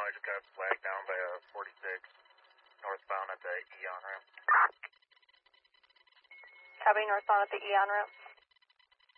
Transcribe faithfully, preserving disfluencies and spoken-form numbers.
I just got flagged down by a forty-six northbound at the Eon ramp. Copy northbound at the Eon ramp.